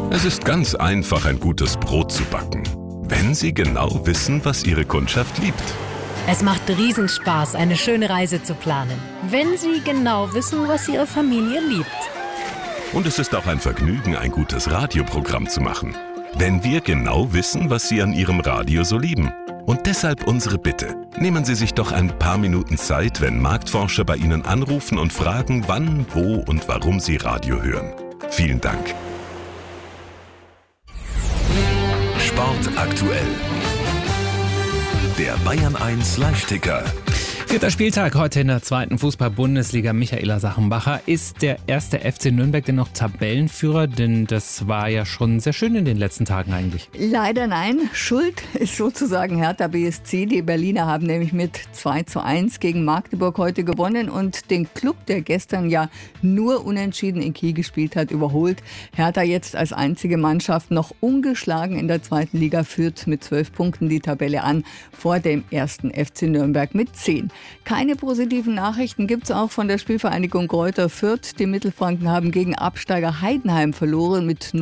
Es ist ganz einfach, ein gutes Brot zu backen, wenn Sie genau wissen, was Ihre Kundschaft liebt. Es macht Riesenspaß, eine schöne Reise zu planen, wenn Sie genau wissen, was Ihre Familie liebt. Und es ist auch ein Vergnügen, ein gutes Radioprogramm zu machen, wenn wir genau wissen, was Sie an Ihrem Radio so lieben. Und deshalb unsere Bitte. Nehmen Sie sich doch ein paar Minuten Zeit, wenn Marktforscher bei Ihnen anrufen und fragen, wann, wo und warum Sie Radio hören. Vielen Dank. Sport aktuell. Der Bayern 1 Live-Ticker. 4. Spieltag heute in der 2. Fußball-Bundesliga. Michaela Sachenbacher. Ist der erste FC Nürnberg denn noch Tabellenführer? Denn das war ja schon sehr schön in den letzten Tagen eigentlich. Leider nein. Schuld ist sozusagen Hertha BSC. Die Berliner haben nämlich mit 2:1 gegen Magdeburg heute gewonnen und den Club, der gestern ja nur unentschieden in Kiel gespielt hat, überholt. Hertha jetzt als einzige Mannschaft noch ungeschlagen in der 2. Liga, führt mit 12 Punkten die Tabelle an vor dem ersten FC Nürnberg mit 10. Keine positiven Nachrichten gibt es auch von der Spielvereinigung Greuther Fürth. Die Mittelfranken haben gegen Absteiger Heidenheim verloren mit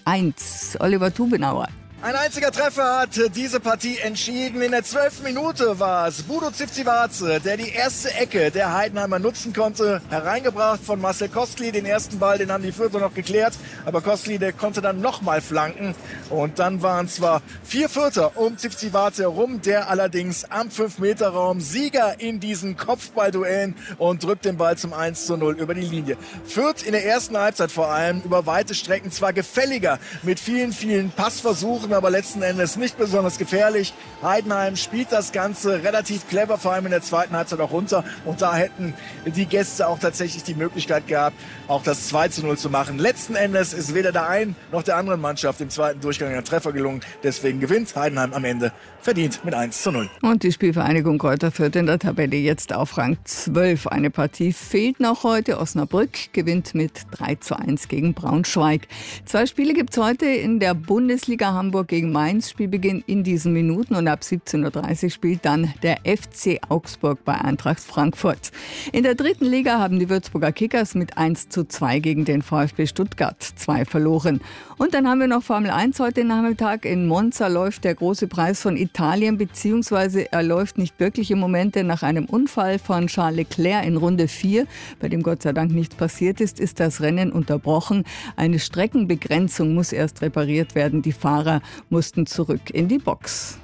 0:1. Oliver Tubenauer. Ein einziger Treffer hat diese Partie entschieden. In der 12. Minute war es Budo Zivcivace, der die erste Ecke der Heidenheimer nutzen konnte. Hereingebracht von Marcel Kostli. Den ersten Ball, den haben die Fürther noch geklärt. Aber Kostli, der konnte dann nochmal flanken. Und dann waren zwar 4 Fürther um Zivcivace herum, der allerdings am 5-Meter-Raum Sieger in diesen Kopfballduellen und drückt den Ball zum 1:0 über die Linie. Fürth in der ersten Halbzeit vor allem über weite Strecken zwar gefälliger mit vielen, vielen Passversuchen, aber letzten Endes nicht besonders gefährlich. Heidenheim spielt das Ganze relativ clever, vor allem in der zweiten Halbzeit auch runter. Und da hätten die Gäste auch tatsächlich die Möglichkeit gehabt, auch das 2:0 zu machen. Letzten Endes ist weder der einen noch der anderen Mannschaft im zweiten Durchgang ein Treffer gelungen. Deswegen gewinnt Heidenheim am Ende verdient mit 1:0. Und die Spielvereinigung Greuther Fürth in der Tabelle jetzt auf Rang 12. Eine Partie fehlt noch heute. Osnabrück gewinnt mit 3:1 gegen Braunschweig. 2 Spiele gibt es heute in der Bundesliga. Hamburg gegen Mainz, Spielbeginn in diesen Minuten, und ab 17:30 Uhr spielt dann der FC Augsburg bei Eintracht Frankfurt. In der 3. Liga haben die Würzburger Kickers mit 1:2 gegen den VfB Stuttgart 2 verloren. Und dann haben wir noch Formel 1 heute Nachmittag. In Monza läuft der große Preis von Italien, beziehungsweise er läuft nicht wirklich im Moment, denn nach einem Unfall von Charles Leclerc in Runde 4, bei dem Gott sei Dank nichts passiert ist, ist das Rennen unterbrochen. Eine Streckenbegrenzung muss erst repariert werden. Die Fahrer mussten zurück in die Box.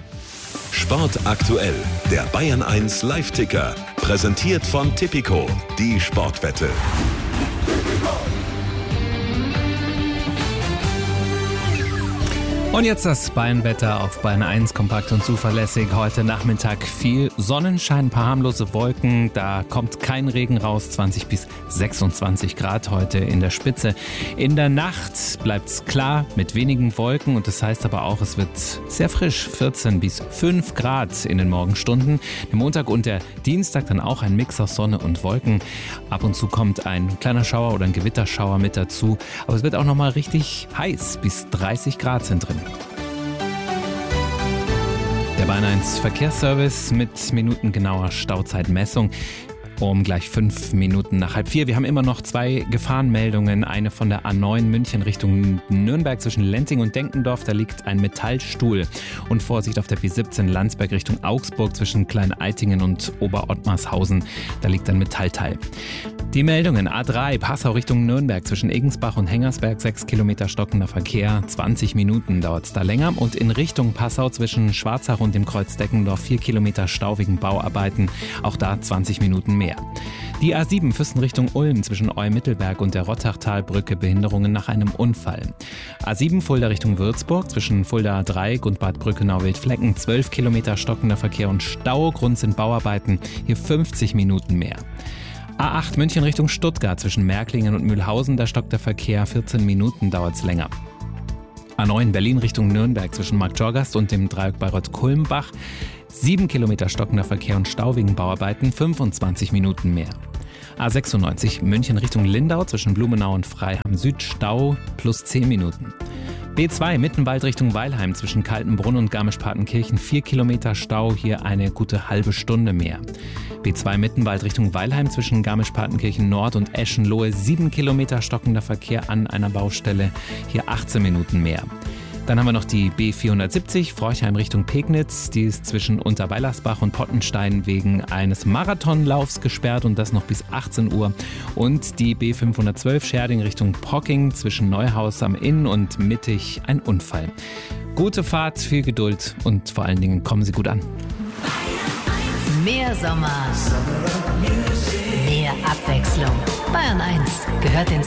Sport aktuell. Der Bayern 1 Live-Ticker. Präsentiert von Tipico. Die Sportwette. Und jetzt das Bayern-Wetter auf Bayern 1, kompakt und zuverlässig. Heute Nachmittag viel Sonnenschein, ein paar harmlose Wolken. Da kommt kein Regen raus, 20 bis 26 Grad heute in der Spitze. In der Nacht bleibt es klar mit wenigen Wolken, und das heißt aber auch, es wird sehr frisch, 14 bis 5 Grad in den Morgenstunden. Der Montag und der Dienstag dann auch ein Mix aus Sonne und Wolken. Ab und zu kommt ein kleiner Schauer oder ein Gewitterschauer mit dazu. Aber es wird auch nochmal richtig heiß, bis 30 Grad sind drin. Der Bayern 1 Verkehrsservice mit minutengenauer Stauzeitmessung. Um gleich 5 Minuten nach 3:30. Wir haben immer noch 2 Gefahrenmeldungen. Eine von der A9 München Richtung Nürnberg zwischen Lenzing und Denkendorf. Da liegt ein Metallstuhl. Und Vorsicht auf der B17 Landsberg Richtung Augsburg zwischen Klein-Eitingen und Ober-Ottmarshausen. Da liegt ein Metallteil. Die Meldungen: A3 Passau Richtung Nürnberg zwischen Egensbach und Hengersberg 6 Kilometer stockender Verkehr. 20 Minuten dauert es da länger. Und in Richtung Passau zwischen Schwarzach und dem Kreuz Deckendorf 4 Kilometer Stau wegen Bauarbeiten. Auch da 20 Minuten mehr. Die A7 Füssen Richtung Ulm zwischen Eu-Mittelberg und der Rottachtalbrücke Behinderungen nach einem Unfall. A7 Fulda Richtung Würzburg zwischen Fulda Dreieck und Bad Brückenau-Wildflecken 12 Kilometer stockender Verkehr und Stau. Grund sind Bauarbeiten, hier 50 Minuten mehr. A8 München Richtung Stuttgart zwischen Märklingen und Mühlhausen, da stockt der Verkehr, 14 Minuten dauert es länger. A9 Berlin Richtung Nürnberg zwischen Marktjorgast und dem Dreieck Bayreuth-Kulmbach 7 Kilometer stockender Verkehr und Stau wegen Bauarbeiten, 25 Minuten mehr. A96 München Richtung Lindau zwischen Blumenau und Freiham Süd, Stau plus 10 Minuten. B2 Mittenwald Richtung Weilheim zwischen Kaltenbrunn und Garmisch-Partenkirchen 4 Kilometer Stau, hier eine gute halbe Stunde mehr. B2 Mittenwald Richtung Weilheim zwischen Garmisch-Partenkirchen Nord und Eschenlohe 7 Kilometer stockender Verkehr an einer Baustelle, hier 18 Minuten mehr. Dann haben wir noch die B470 Forchheim Richtung Pegnitz. Die ist zwischen Unterweilersbach und Pottenstein wegen eines Marathonlaufs gesperrt und das noch bis 18 Uhr. Und die B512 Scherding Richtung Pocking zwischen Neuhaus am Inn und Mittig ein Unfall. Gute Fahrt, viel Geduld und vor allen Dingen kommen Sie gut an. Mehr Sommer, mehr Abwechslung. Bayern 1 gehört ins